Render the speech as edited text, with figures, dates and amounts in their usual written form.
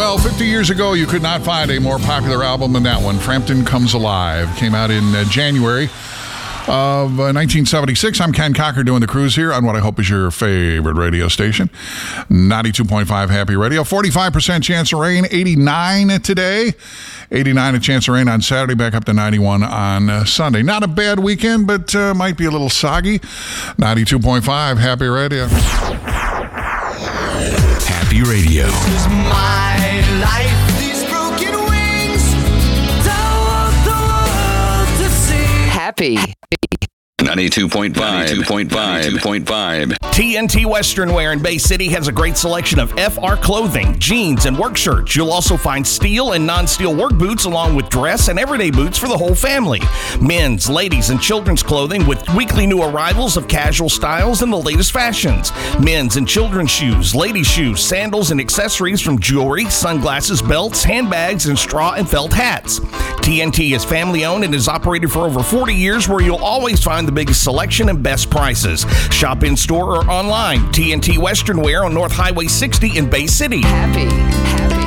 Well, 50 years ago, you could not find a more popular album than that one. Frampton Comes Alive came out in January of 1976. I'm Ken Cocker doing the cruise here on what I hope is your favorite radio station, 92.5 Happy Radio. 45% chance of rain, 89 today, 89 a chance of rain on Saturday, back up to 91 on Sunday. Not a bad weekend, but might be a little soggy. 92.5 Happy Radio. Happy Radio. This is my life. These broken wings. Don't want the world to see. Happy. 92.5. TNT Western Wear in Bay City has a great selection of FR clothing, jeans, and work shirts. You'll also find steel and non-steel work boots along with dress and everyday boots for the whole family. Men's, ladies, and children's clothing with weekly new arrivals of casual styles and the latest fashions. Men's and children's shoes, ladies' shoes, sandals, and accessories from jewelry, sunglasses, belts, handbags, and straw and felt hats. TNT is family owned and is operated for over 40 years, where you'll always find the biggest selection and best prices. Shop in store or online. TNT Western Wear on North Highway 60 in Bay City. Happy.